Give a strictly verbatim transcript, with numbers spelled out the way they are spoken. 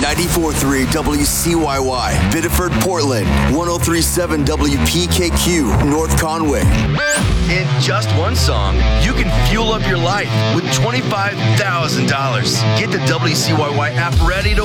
ninety-four point three W C Y Y, Biddeford, Portland, one oh three point seven W P K Q, North Conway. In just one song, you can fuel up your life with twenty-five thousand dollars. Get the W C Y Y app ready to